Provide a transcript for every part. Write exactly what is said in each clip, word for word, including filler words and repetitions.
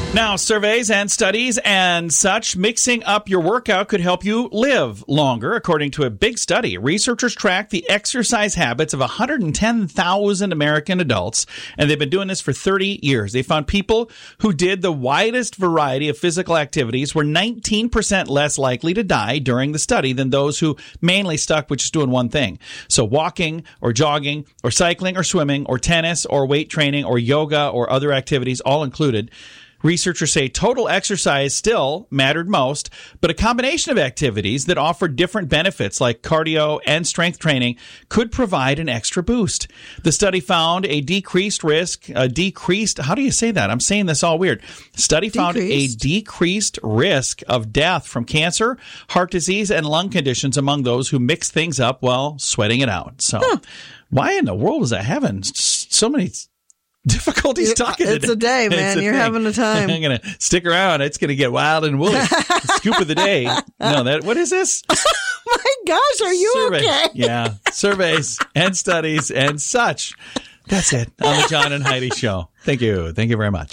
Now, surveys and studies and such, mixing up your workout could help you live longer. According to a big study, researchers tracked the exercise habits of one hundred ten thousand American adults, and they've been doing this for thirty years. They found people who did the widest variety of physical activities were nineteen percent less likely to die during the study than those who mainly stuck with just doing one thing. So walking or jogging or cycling or swimming or tennis or weight training or yoga or other activities, all included. Researchers say total exercise still mattered most, but a combination of activities that offered different benefits like cardio and strength training could provide an extra boost. The study found a decreased risk, a decreased, how do you say that? I'm saying this all weird. Study found decreased. a decreased risk of death from cancer, heart disease, and lung conditions among those who mix things up while sweating it out. So huh. Why in the world is that having so many difficulties talking It's today. a day, man. You're thing. having a time. I'm going to stick around. It's going to get wild and woolly. Scoop of the day. No, that. What is this? My gosh, are you Survey. okay? Yeah. Surveys and studies and such. That's it on the John and Heidi Show. Thank you. Thank you very much.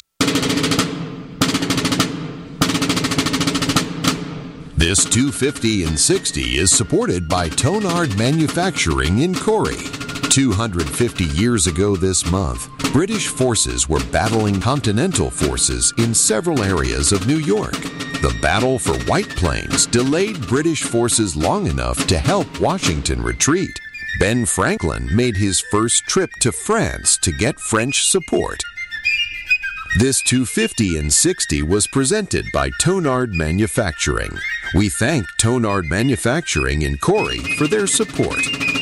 This two fifty and sixty is supported by Tonard Manufacturing in Corey. two hundred fifty years ago this month, British forces were battling Continental forces in several areas of New York. The battle for White Plains delayed British forces long enough to help Washington retreat. Ben Franklin made his first trip to France to get French support. This two fifty and sixty was presented by Tonard Manufacturing. We thank Tonard Manufacturing in Corey for their support.